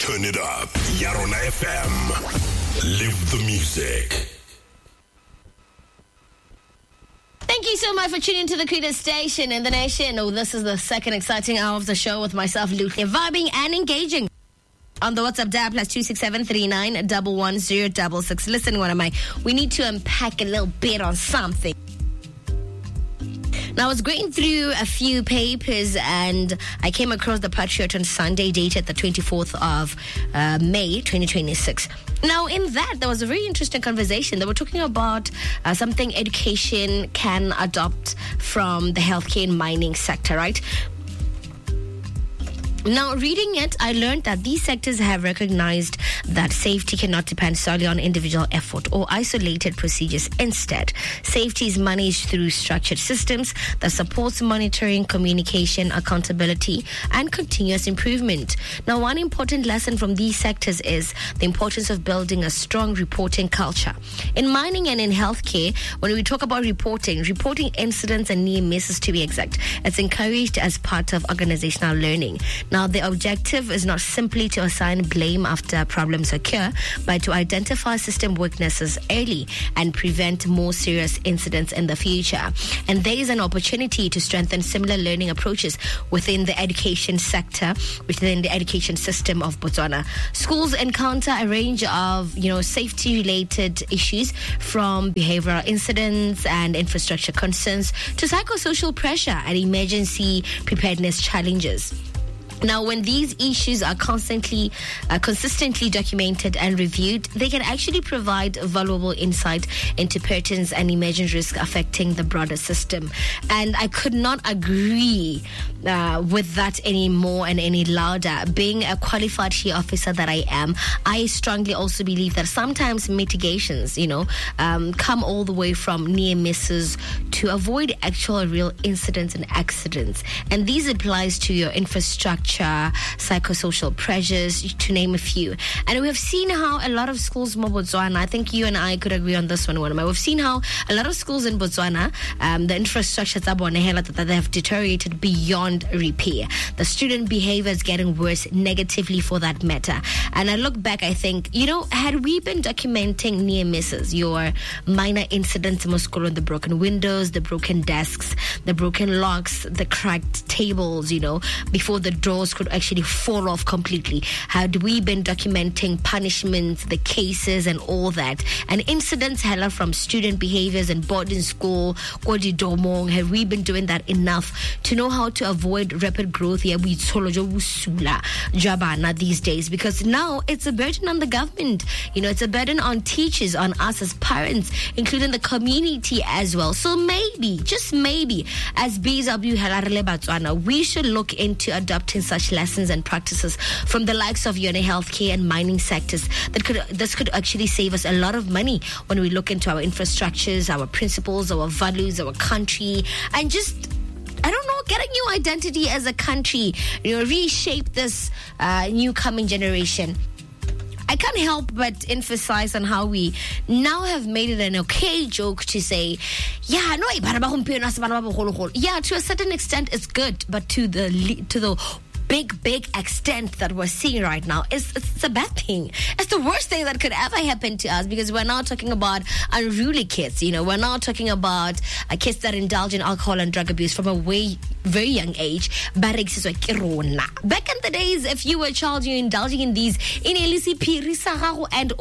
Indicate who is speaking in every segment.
Speaker 1: Turn it up. Yarona FM. Live the music.
Speaker 2: Thank you so much for tuning to the Creator Station in the nation. Oh, this is the second exciting hour of the show with myself, Lucia, vibing and engaging. On the WhatsApp dial +267 39 110 66. Listen, what am I? We need to unpack a little bit on something. Now, I was going through a few papers and I came across the Patriot on Sunday, dated the 24th of May, 2026. Now, in that, there was a very interesting conversation. They were talking about something education can adopt from the healthcare and mining sector, right? Now, reading it, I learned that these sectors have recognized that safety cannot depend solely on individual effort or isolated procedures. Instead, safety is managed through structured systems that supports monitoring, communication, accountability, and continuous improvement. Now, one important lesson from these sectors is the importance of building a strong reporting culture. In mining and in healthcare, when we talk about reporting incidents and near misses to be exact, it's encouraged as part of organizational learning. Now, the objective is not simply to assign blame after problems occur, but to identify system weaknesses early and prevent more serious incidents in the future. And there is an opportunity to strengthen similar learning approaches within the education sector, within the education system of Botswana. Schools encounter a range of, safety-related issues, from behavioral incidents and infrastructure concerns to psychosocial pressure and emergency preparedness challenges. Now, when these issues are consistently documented and reviewed, they can actually provide valuable insight into patterns and emerging risks affecting the broader system. And I could not agree with that any more and any louder. Being a qualified HE officer that I am, I strongly also believe that sometimes mitigations, come all the way from near misses to avoid actual real incidents and accidents. And these applies to your infrastructure, psychosocial pressures, to name a few. And we have seen how a lot of schools in Botswana, I think you and I could agree on this one, we've seen how a lot of schools in Botswana, the infrastructure that they have deteriorated beyond repair. The student behavior is getting worse negatively for that matter. And I look back, I think, had we been documenting near misses, your minor incidents in Moscow, the broken windows, the broken desks, the broken locks, the cracked tables, before the doors could actually fall off completely. Had we been documenting punishments, the cases and all that, and incidents hella from student behaviors in boarding school, have we been doing that enough to know how to avoid rapid growth these days? Because now it's a burden on the government, it's a burden on teachers, on us as parents, including the community as well. So maybe, just maybe, as BW Halarele Botswana, we should look into adopting such lessons and practices from the likes of healthcare and mining sectors. This could actually save us a lot of money when we look into our infrastructures, our principles, our values, our country, and just, get a new identity as a country, reshape this new coming generation. I can't help but emphasize on how we now have made it an okay joke to say, yeah, to a certain extent it's good, but to the big extent that we're seeing right now, it's a bad thing. It's the worst thing that could ever happen to us, because we're now talking about unruly kids. We're now talking about kids that indulge in alcohol and drug abuse from a very young age. Back in the days, if you were a child, you're indulging in these in and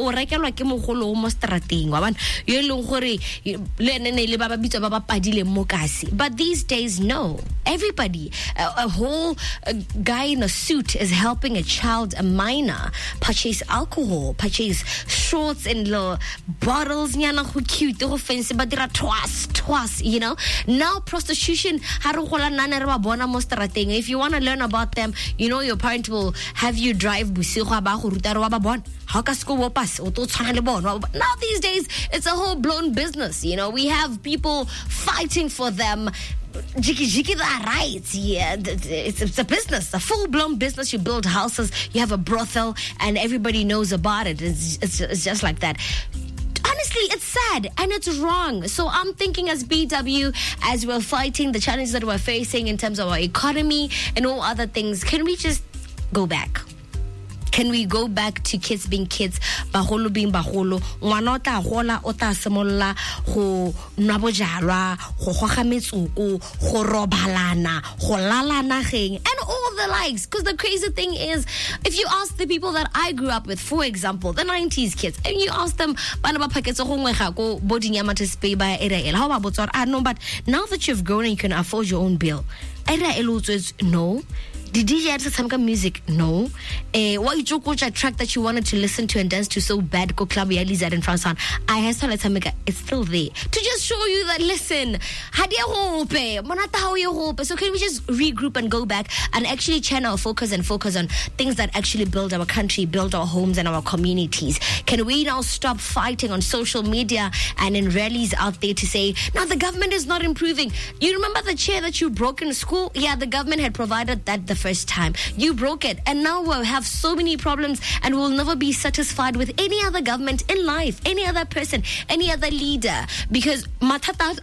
Speaker 2: but these days, no. Everybody, a whole guy in a suit is helping a child, a minor, purchase alcohol, purchase shorts and little bottles, cute, but there are twice, Now prostitution, if you want to learn about them, your parent will have you drive. Now these days, it's a whole blown business. We have people fighting for them. Jiki rights, yeah. It's a business, a full-blown business. You build houses, you have a brothel, and everybody knows about it. It's just like that. Honestly, it's sad and it's wrong. So I'm thinking, as BW, as we're fighting the challenges that we're facing in terms of our economy and all other things, can we just go back? Can we go back to kids being kids, baholo being baholo? Ngwana o tla gola o tla semolla go nwa bojalwa, go goga metsuko, go robalana, go lala nageng, and all the likes. Because the crazy thing is, if you ask the people that I grew up with, for example, the 90s kids, and you ask them, no, but now that you've grown and you can afford your own bill, no. Did DJ add some music? No. What you a track that you wanted to listen to and dance to so bad, go club Lisa in France on. I have it's still there. To just show you that, listen, so can we just regroup and go back and actually channel our focus and focus on things that actually build our country, build our homes and our communities? Can we now stop fighting on social media and in rallies out there to say, now the government is not improving? You remember the chair that you broke in school? Yeah, the government had provided that the first time. You broke it, and now we'll have so many problems, and we'll never be satisfied with any other government in life, any other person, any other leader, because I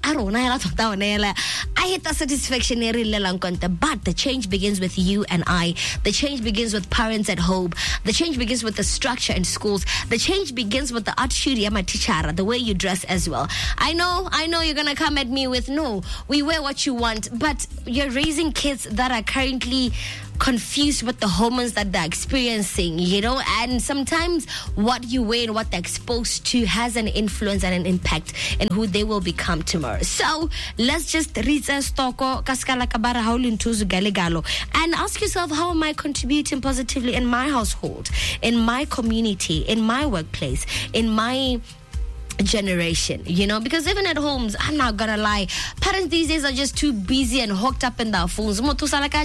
Speaker 2: hate the satisfaction, but the change begins with you and I. The change begins with parents at home. The change begins with the structure in schools. The change begins with the attitude, the way you dress as well. I know you're gonna come at me with, no, we wear what you want, but you're raising kids that are currently confused with the hormones that they're experiencing, and sometimes what you wear and what they're exposed to has an influence and an impact in who they will become tomorrow. So let's just read and ask yourself, how am I contributing positively in my household, in my community, in my workplace, in my generation, because even at homes, I'm not gonna lie, parents these days are just too busy and hooked up in their phones. But when I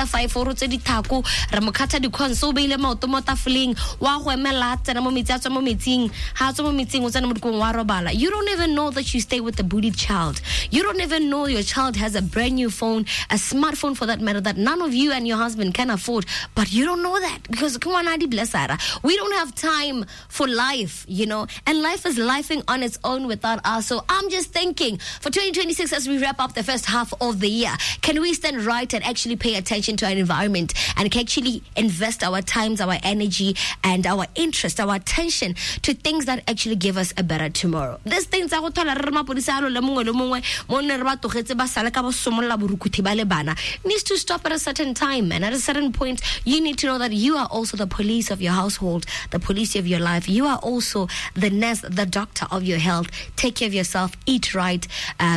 Speaker 2: you don't even know that you stay with the bullied child. You don't even know your child has a brand new phone, a smartphone for that matter, that none of you and your husband can afford, but you don't know that because we don't have time for life, and life is lifing on its own without us. So I'm just thinking for 2026, as we wrap up the first half of the year, can we stand right and actually pay attention to our environment and can actually invest our times, our energy, and our interest, our attention to things that actually give us a better tomorrow? These things needs to stop at a certain time, and at a certain point you need to know that you are also the police of your household, the police of your life. You are also the nurse, the doctor of your health. Take care of yourself, eat right. To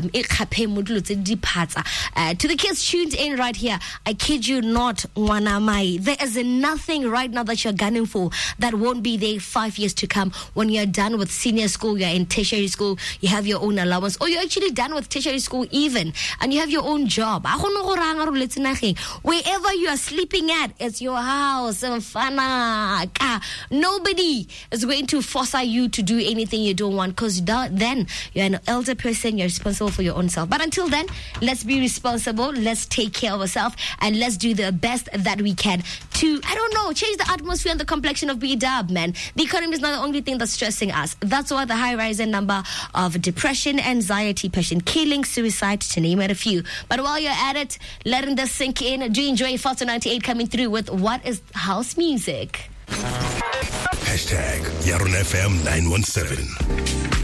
Speaker 2: the kids tuned in right here, I kid you not, Wanamai, there is nothing right now that you're gunning for that won't be there 5 years to come. When you're done with senior school, you're in tertiary school, you have your own allowance, or you're actually done with tertiary school even, and you have your own job. Wherever you are sleeping at, it's your house. Nobody is going to force you to do anything you don't want, because then you're an elder person, you're responsible for your own self. But until then, let's be responsible, let's take care of ourselves, and let's do the best that we can to, change the atmosphere and the complexion of B-Dub, man. The economy is not the only thing that's stressing us. That's why the high rising number of depression, anxiety, patient killing, suicide, to name it a few. But while you're at it, letting this sink in, do enjoy Foster 98 coming through with What is House Music?
Speaker 1: #YaronaFM 917.